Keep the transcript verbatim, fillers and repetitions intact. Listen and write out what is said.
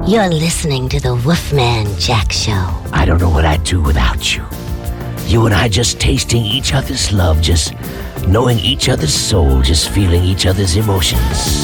You're listening to the Wolfman Jack Show. I don't know what I'd do without you. You and I just tasting each other's love, just knowing each other's soul, just feeling each other's emotions.